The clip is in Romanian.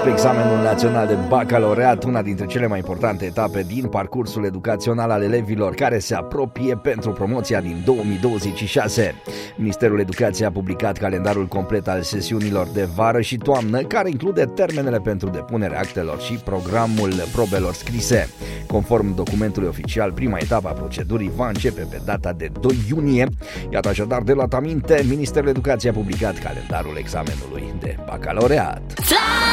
despre examenul național de bacalaureat, una dintre cele mai importante etape din parcursul educațional al elevilor, care se apropie pentru promoția din 2026. Ministerul Educației a publicat calendarul complet al sesiunilor de vară și toamnă, care include termenele pentru depunerea actelor și programul probelor scrise. Conform documentului oficial, prima etapă a procedurii va începe pe data de 2 iunie. Iată așadar, de luat aminte, Ministerul Educației a publicat calendarul examenului de bacalaureat.